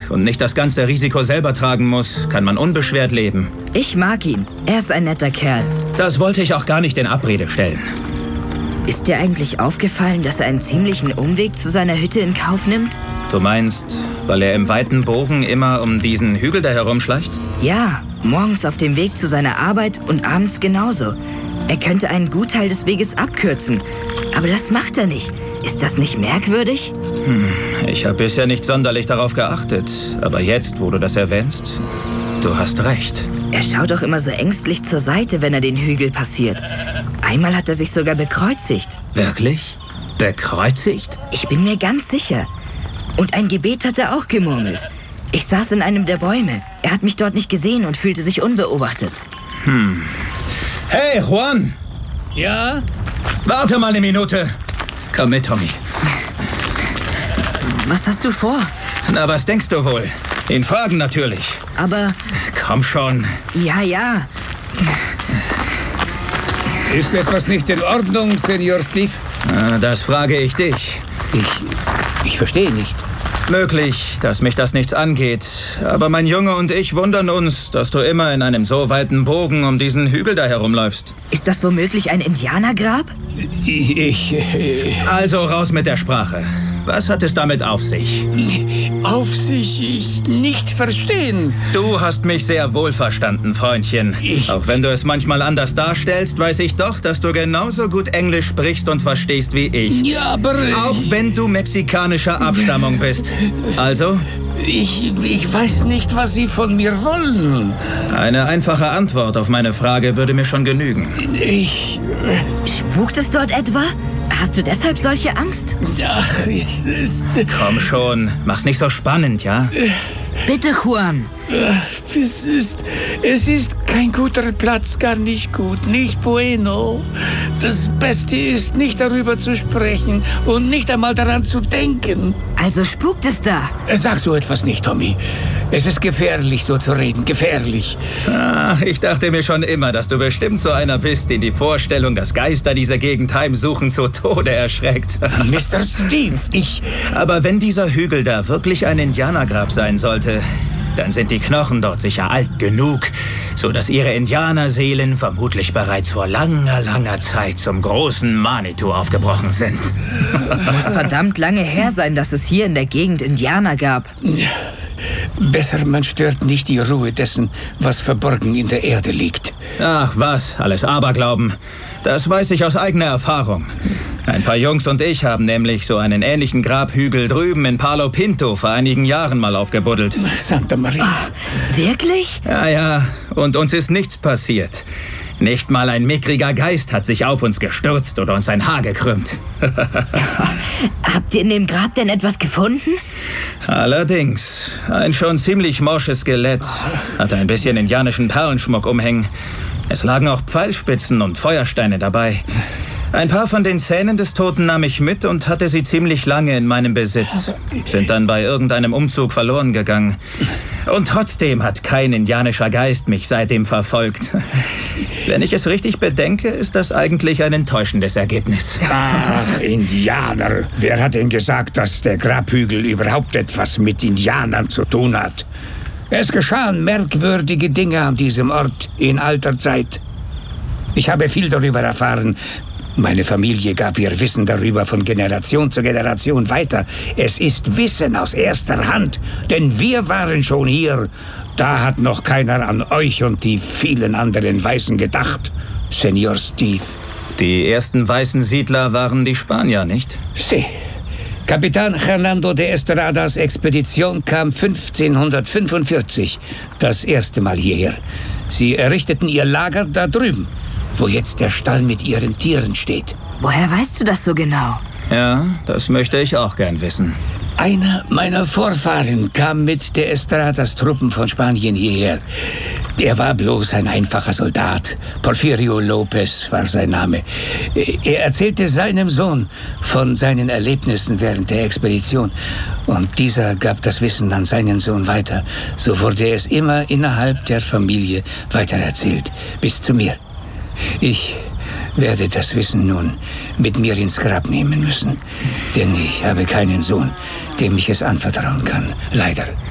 und nicht das ganze Risiko selber tragen muss, kann man unbeschwert leben. Ich mag ihn. Er ist ein netter Kerl. Das wollte ich auch gar nicht in Abrede stellen. Ist dir eigentlich aufgefallen, dass er einen ziemlichen Umweg zu seiner Hütte in Kauf nimmt? Du meinst, weil er im weiten Bogen immer um diesen Hügel da herumschleicht? Ja, morgens auf dem Weg zu seiner Arbeit und abends genauso. Er könnte einen Gutteil des Weges abkürzen. Aber das macht er nicht. Ist das nicht merkwürdig? Ich habe bisher nicht sonderlich darauf geachtet. Aber jetzt, wo du das erwähnst, du hast recht. Er schaut doch immer so ängstlich zur Seite, wenn er den Hügel passiert. Einmal hat er sich sogar bekreuzigt. Wirklich? Bekreuzigt? Ich bin mir ganz sicher. Und ein Gebet hat er auch gemurmelt. Ich saß in einem der Bäume. Er hat mich dort nicht gesehen und fühlte sich unbeobachtet. Hey, Juan! Ja? Warte mal eine Minute. Komm mit, Tommy. Was hast du vor? Na, was denkst du wohl? Ihn fragen natürlich. Aber, Komm schon. ja. Ist etwas nicht in Ordnung, Senior Steve? Das frage ich dich. Ich verstehe nicht. Möglich, dass mich das nichts angeht. Aber mein Junge und ich wundern uns, dass du immer in einem so weiten Bogen um diesen Hügel da herumläufst. Ist das womöglich ein Indianergrab? Also raus mit der Sprache. Was hat es damit auf sich? Ich nicht verstehen. Du hast mich sehr wohl verstanden, Freundchen. Auch wenn du es manchmal anders darstellst, weiß ich doch, dass du genauso gut Englisch sprichst und verstehst wie ich. Ja, aber... Auch wenn du mexikanischer Abstammung bist. Also? Ich weiß nicht, was Sie von mir wollen. Eine einfache Antwort auf meine Frage würde mir schon genügen. Spukt es dort etwa? Hast du deshalb solche Angst? Ach, es ist... Komm schon, mach's nicht so spannend, ja? Bitte, Juan. Es ist kein guter Platz, gar nicht gut, nicht bueno. Das Beste ist, nicht darüber zu sprechen und nicht einmal daran zu denken. Also spukt es da? Sag so etwas nicht, Tommy. Es ist gefährlich, so zu reden, gefährlich. Ich dachte mir schon immer, dass du bestimmt so einer bist, den die Vorstellung, dass Geister diese Gegend heimsuchen, zu Tode erschreckt. Mr. Steve, Aber wenn dieser Hügel da wirklich ein Indianergrab sein sollte, dann sind die Knochen dort sicher alt genug, so dass ihre Indianerseelen vermutlich bereits vor langer Zeit zum großen Manitou aufgebrochen sind. Muss verdammt lange her sein, dass es hier in der Gegend Indianer gab. Besser, man stört nicht die Ruhe dessen, was verborgen in der Erde liegt. Ach was, alles Aberglauben. Das weiß ich aus eigener Erfahrung. Ein paar Jungs und ich haben nämlich so einen ähnlichen Grabhügel drüben in Palo Pinto vor einigen Jahren mal aufgebuddelt. Santa Maria. Wirklich? Ja, und uns ist nichts passiert. Nicht mal ein mickriger Geist hat sich auf uns gestürzt oder uns ein Haar gekrümmt. Habt ihr in dem Grab denn etwas gefunden? Allerdings, ein schon ziemlich morsches Skelett. Hatte ein bisschen indianischen Perlenschmuck umhängen. Es lagen auch Pfeilspitzen und Feuersteine dabei. Ein paar von den Zähnen des Toten nahm ich mit und hatte sie ziemlich lange in meinem Besitz. Sind dann bei irgendeinem Umzug verloren gegangen. Und trotzdem hat kein indianischer Geist mich seitdem verfolgt. Wenn ich es richtig bedenke, ist das eigentlich ein enttäuschendes Ergebnis. Ach, Indianer. Wer hat denn gesagt, dass der Grabhügel überhaupt etwas mit Indianern zu tun hat? Es geschahen merkwürdige Dinge an diesem Ort in alter Zeit. Ich habe viel darüber erfahren. Meine Familie gab ihr Wissen darüber von Generation zu Generation weiter. Es ist Wissen aus erster Hand, denn wir waren schon hier. Da hat noch keiner an euch und die vielen anderen Weißen gedacht, Senior Steve. Die ersten weißen Siedler waren die Spanier, nicht? Sie. Kapitän Hernando de Estradas Expedition kam 1545 das erste Mal hierher. Sie errichteten ihr Lager da drüben, wo jetzt der Stall mit ihren Tieren steht. Woher weißt du das so genau? Ja, das möchte ich auch gern wissen. Einer meiner Vorfahren kam mit de Estradas Truppen von Spanien hierher. Er war bloß ein einfacher Soldat. Porfirio López war sein Name. Er erzählte seinem Sohn von seinen Erlebnissen während der Expedition. Und dieser gab das Wissen an seinen Sohn weiter. So wurde es immer innerhalb der Familie weitererzählt. Bis zu mir. Ich werde das Wissen nun mit mir ins Grab nehmen müssen. Denn ich habe keinen Sohn, dem ich es anvertrauen kann. Leider.